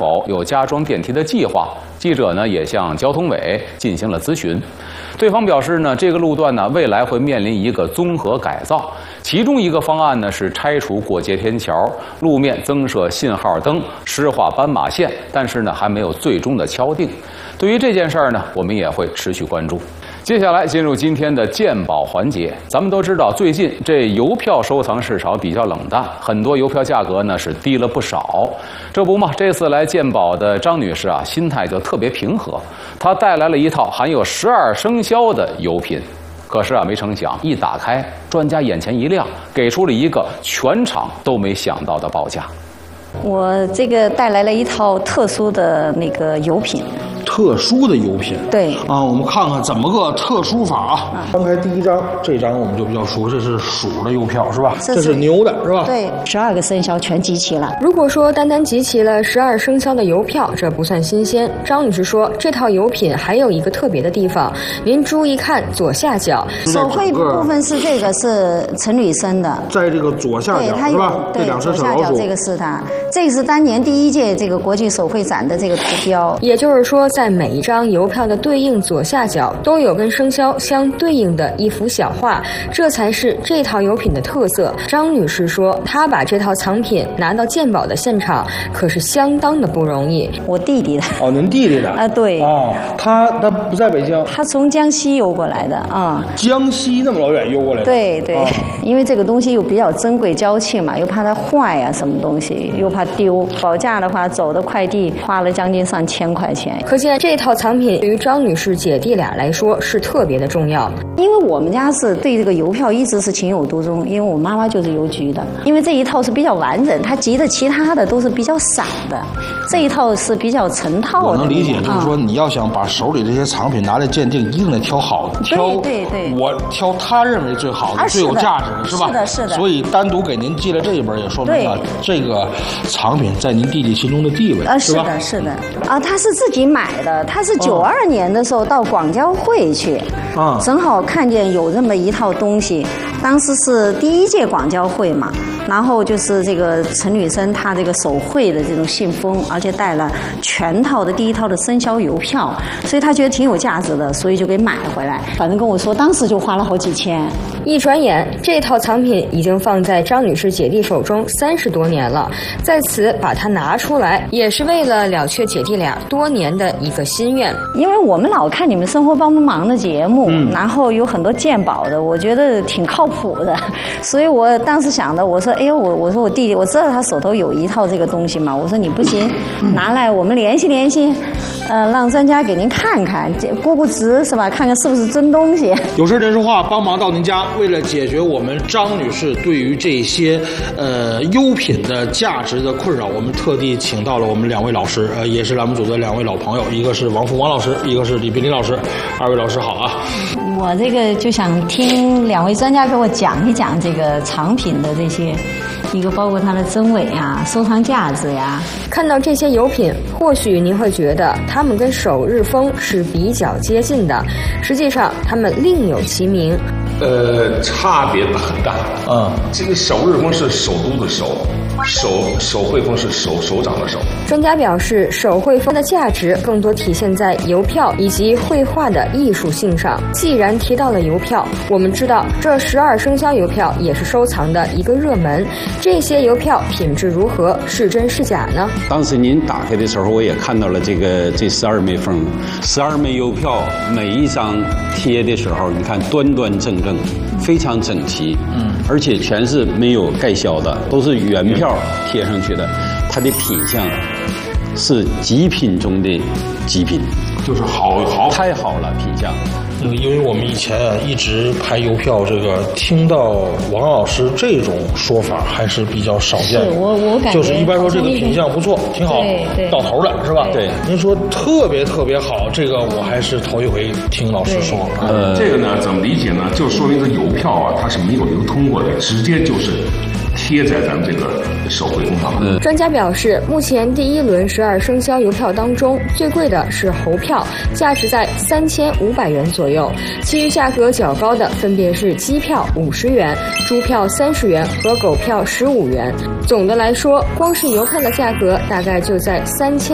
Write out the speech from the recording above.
否有加装电梯的计划。记者呢也向交通委进行了咨询，对方表示呢，这个路段呢未来会面临一个综合改造，其中一个方案呢是拆除过街天桥，路面增设信号灯，施画斑马线，但是呢还没有最终的敲定。对于这件事儿呢，我们也会持续关注。接下来进入今天的鉴宝环节。咱们都知道，最近这邮票收藏市场比较冷淡，很多邮票价格呢是低了不少。这不嘛，这次来鉴宝的张女士啊，心态就特别平和，她带来了一套含有12生肖的邮品。可是啊，没成想一打开，专家眼前一亮，给出了一个全场都没想到的报价。 我这个带来了一套特殊的那个邮品。 特殊的邮品， 对啊，我们看看怎么个特殊法啊。翻开第一张，这张我们就比较熟，这是鼠的邮票是吧？这是牛的是吧？ 对，12个生肖全集齐了。 如果说单单集齐了12生肖的邮票，这不算新鲜。张女士说，这套邮品还有一个特别的地方，您注意看左下角， 手绘部分是这个是陈履生的， 在这个左下角是吧？ 对，左下角这个是它，这个是当年第1届这个国际手绘展的这个图标。 也就是说，在每一张邮票的对应左下角都有跟生肖相对应的一幅小画，这才是这套邮品的特色。张女士说，她把这套藏品拿到鉴宝的现场，可是相当的不容易。 我弟弟的。 哦，您弟弟的啊？对。 哦，他不在北京， 他从江西邮过来的啊。 江西那么老远邮过来的？ 对对，哦，因为这个东西又比较珍贵娇气嘛，又怕它坏呀，什么东西又怕丢，保价的话走的快递花了将近上1000块钱。 可见这套藏品对于张女士姐弟俩来说是特别的重要。 因为我们家是对这个邮票一直是情有独钟，因为我妈妈就是邮局的，因为这一套是比较完整，它集的其他的都是比较散的，这一套是比较成套的。 我能理解，就是说你要想把手里这些藏品拿来鉴定，一定得挑好的， 对， 我挑他认为最好的、最有价值的，是吧？ 是的。 所以单独给您寄了这一本，也说明了这个藏品在您弟弟心中的地位，是吧？ 是的。啊，他是自己买的，他是92年的时候到广交会去，正好看见有这么一套东西，当时是第1届广交会嘛，然后就是这个陈履生他这个手绘的这种信封，而且带了全套的第1套的生肖邮票，所以他觉得挺有价值的，所以就给买回来。反正跟我说，当时就花了好几千。 一转眼，这套藏品已经放在张女士姐弟手中30多年了。在此把它拿出来，也是为了了却姐弟俩多年的一个心愿。 因为我们老看你们生活帮忙的节目，然后有很多鉴宝的，我觉得挺靠谱的，所以我当时想的，我说，哎呦，我说我弟弟，我知道他手头有一套这个东西嘛，我说你不行，拿来我们联系，让专家给您看看，估估值是吧？看看是不是真东西。 有事真说话，帮忙到您家。为了解决我们张女士对于这些优品的价值的困扰，我们特地请到了我们2位老师，也是栏目组的2位老朋友，一个是王老师，一个是李冰林老师。2位老师好啊！ 我这个就想听2位专家给我讲一讲这个藏品的这些，一个包括它的真伪啊、收藏价值呀。 看到这些邮品，或许您会觉得它们跟首日封是比较接近的，实际上它们另有其名。 差别很大。这个首日封是首都的首，手绘封是手掌的手。 专家表示，手绘封的价值更多体现在邮票以及绘画的艺术性上。既然提到了邮票，我们知道这12生肖邮票也是收藏的一个热门。这些邮票品质如何？是真是假呢？ 当时您打开的时候，我也看到了这12枚封，12枚邮票，每一张贴的时候，你看端端正正，非常整齐，而且全是没有盖销的，都是原票贴上去的，它的品相是极品中的极品， 就是好， 太好了品相。 因为我们以前一直拍邮票，这个听到王老师这种说法还是比较少见的。 是我感觉就是一般说这个品相不错，挺好，到头了是吧？ 对， 您说特别好，这个我还是头一回听老师说。 这个呢怎么理解呢？就说明这邮票啊，它是没有流通过的，直接就是贴在咱们这个手绘封上。 专家表示，目前第1轮12生肖邮票当中，最贵的是猴票，价值在3500元左右，其余价格较高的分别是鸡票50元、猪票30元和狗票15元。总的来说，光是邮票的价格大概就在3000